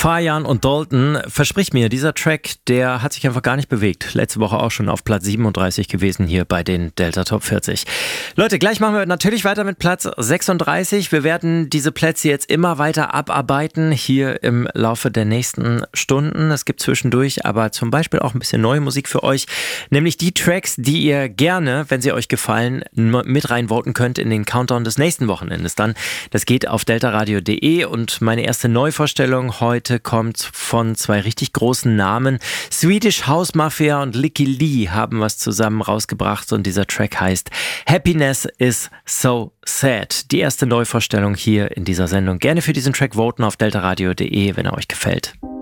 Fajan und Dalton, versprich mir, dieser Track, der hat sich einfach gar nicht bewegt. Letzte Woche auch schon auf Platz 37 gewesen hier bei den Delta Top 40. Leute, gleich machen wir natürlich weiter mit Platz 36. Wir werden diese Plätze jetzt immer weiter abarbeiten hier im Laufe der nächsten Stunden. Es gibt zwischendurch aber zum Beispiel auch ein bisschen neue Musik für euch, nämlich die Tracks, die ihr gerne, wenn sie euch gefallen, mit reinvoten könnt in den Countdown des nächsten Wochenendes dann. Das geht auf deltaradio.de und meine erste Neuvorstellung heute kommt von zwei richtig großen Namen. Swedish House Mafia und Licky Lee haben was zusammen rausgebracht und dieser Track heißt Happiness is so sad. Die erste Neuvorstellung hier in dieser Sendung. Gerne für diesen Track voten auf deltaradio.de, wenn er euch gefällt.